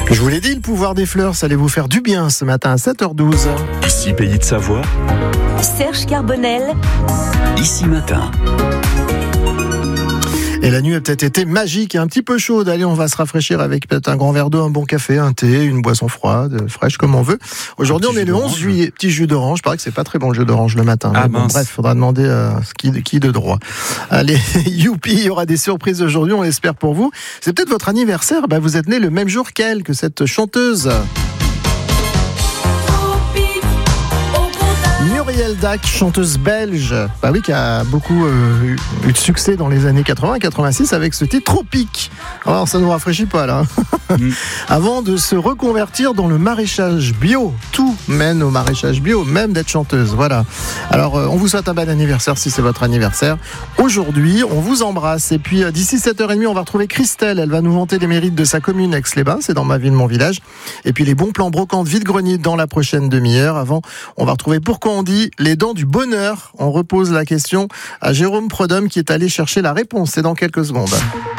Je vous l'ai dit, le pouvoir des fleurs, ça allait vous faire du bien ce matin à 7h12. Ici, Pays de Savoie. Serge Carbonel. Ici Matin. Et la nuit a peut-être été magique et un petit peu chaude. Allez, on va se rafraîchir avec peut-être un grand verre d'eau, un bon café, un thé, une boisson froide, fraîche comme on veut. Aujourd'hui, on est le 11 juillet. Petit jus d'orange. Je parie que c'est pas très bon le jus d'orange le matin. Ah, bon, bref, faudra demander à qui de droit. Allez, youpi, il y aura des surprises aujourd'hui, on l'espère pour vous. C'est peut-être votre anniversaire. Vous êtes né le même jour qu'elle, que cette chanteuse. Muriel Dac, chanteuse belge, oui, qui a beaucoup eu de succès dans les années 80-86 avec ce titre Tropique. Alors ça nous rafraîchit pas là. Avant de se reconvertir dans le maraîchage bio. Tout mène au maraîchage bio, même d'être chanteuse. Voilà. Alors on vous souhaite un bel anniversaire si c'est votre anniversaire. Aujourd'hui, on vous embrasse. Et puis d'ici 7h30, on va retrouver Christelle. Elle va nous vanter les mérites de sa commune Aix-les-Bains. C'est dans ma ville, mon village. Et puis les bons plans brocantes vide-grenier dans la prochaine demi-heure. Avant, on va retrouver Pourquoi on dit les dents du bonheur. On repose la question à Jérôme Prodhomme qui est allé chercher la réponse. C'est dans quelques secondes.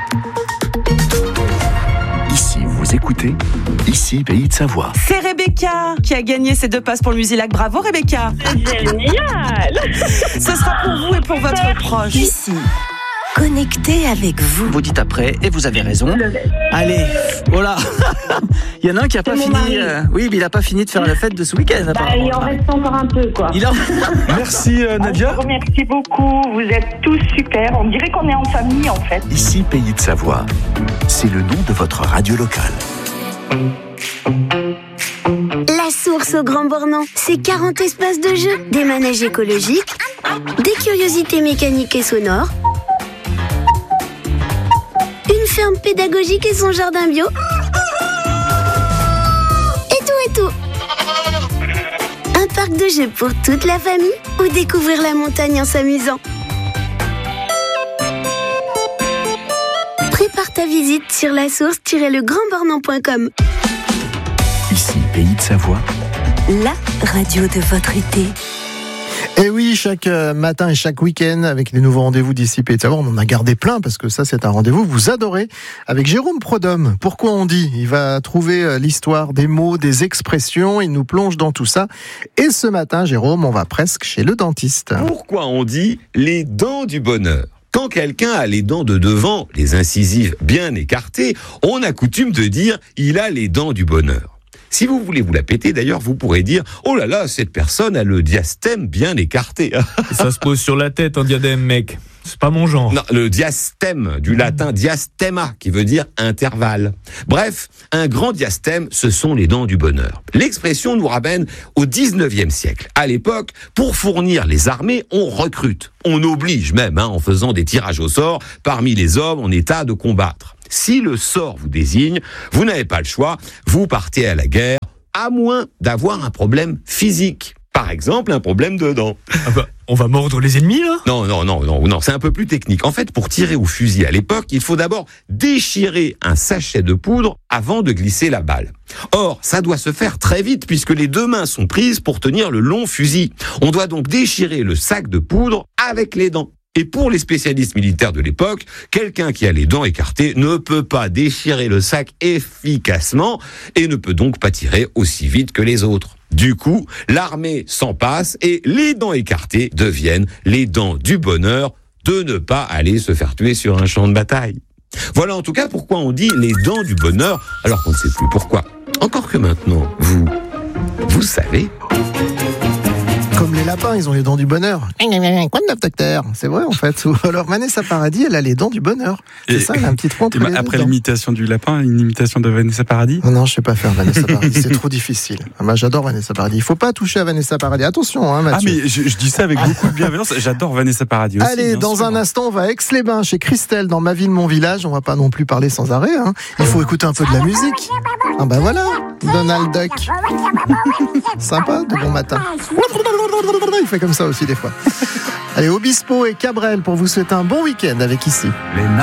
Ici, vous écoutez. Ici, Pays de Savoie. C'est Rebecca qui a gagné ses 2 passes pour le Musilac. Bravo Rebecca. Génial. Ce sera pour vous et pour votre proche. Ici, connecté avec vous. Vous dites après, et vous avez raison. Allez, Voilà. Il y en a un qui a pas mon fini. mari. Oui, mais il a pas fini de faire la fête de ce week-end. apparemment. il en reste encore un peu, quoi. Merci Nadia. Je vous remercie beaucoup, vous êtes tous super. On dirait qu'on est en famille, en fait. Ici, Pays de Savoie. C'est le nom de votre radio locale. La source au Grand Bornand, c'est 40 espaces de jeu, des manèges écologiques, des curiosités mécaniques et sonores, une ferme pédagogique et son jardin bio, et tout. Un parc de jeux pour toute la famille ou découvrir la montagne en s'amusant. Prépare ta visite sur lasource-legrandbornand.com. Ici, Pays de Savoie. La radio de votre été. Et oui, chaque matin et chaque week-end, avec les nouveaux rendez-vous d'ici Pays de Savoie, on en a gardé plein parce que ça, c'est un rendez-vous que vous adorez. Avec Jérôme Prodhomme, Pourquoi on dit ? Il va trouver l'histoire des mots, des expressions, il nous plonge dans tout ça. Et ce matin, Jérôme, on va presque chez le dentiste. Pourquoi on dit les dents du bonheur ? Quand quelqu'un a les dents de devant, les incisives bien écartées, on a coutume de dire « il a les dents du bonheur ». Si vous voulez vous la péter, d'ailleurs, vous pourrez dire « oh là là, cette personne a le diastème bien écarté ». Ça se pose sur la tête, un diadème, mec. C'est pas mon genre. Non, le diastème, du latin diastema, qui veut dire intervalle. Bref, un grand diastème, ce sont les dents du bonheur. L'expression nous ramène au 19e siècle. À l'époque, pour fournir les armées, on recrute. On oblige même, en faisant des tirages au sort parmi les hommes en état de combattre. Si le sort vous désigne, vous n'avez pas le choix, vous partez à la guerre, à moins d'avoir un problème physique. Par exemple, un problème de dents. On va mordre les ennemis, là ? Non, c'est un peu plus technique. En fait, pour tirer au fusil à l'époque, il faut d'abord déchirer un sachet de poudre avant de glisser la balle. Or, ça doit se faire très vite puisque les 2 mains sont prises pour tenir le long fusil. On doit donc déchirer le sac de poudre avec les dents. Et pour les spécialistes militaires de l'époque, quelqu'un qui a les dents écartées ne peut pas déchirer le sac efficacement et ne peut donc pas tirer aussi vite que les autres. Du coup, l'armée s'en passe et les dents écartées deviennent les dents du bonheur de ne pas aller se faire tuer sur un champ de bataille. Voilà en tout cas pourquoi on dit les dents du bonheur alors qu'on ne sait plus pourquoi. Encore que maintenant, vous savez... Comme les lapins, ils ont les dents du bonheur. Quoi de neuf, docteur ? C'est vrai en fait. Ou alors Vanessa Paradis, elle a les dents du bonheur. C'est ça, elle a un petit trou entre les après dents. l'imitation du lapin, une imitation de Vanessa Paradis. Non, je sais pas faire Vanessa Paradis, c'est trop difficile. Moi, j'adore Vanessa Paradis. Il faut pas toucher à Vanessa Paradis. Attention, Mathieu. Mais je dis ça avec beaucoup de bienveillance. J'adore Vanessa Paradis aussi. Allez, dans un instant, on va à Aix-les-Bains, chez Christelle, dans ma ville, mon village. On va pas non plus parler sans arrêt. Il faut écouter un peu de la musique. Ah ben voilà, Donald Duck. Sympa, de bon matin. Il fait comme ça aussi des fois. Allez, Obispo et Cabrel pour vous souhaiter un bon week-end avec Ici.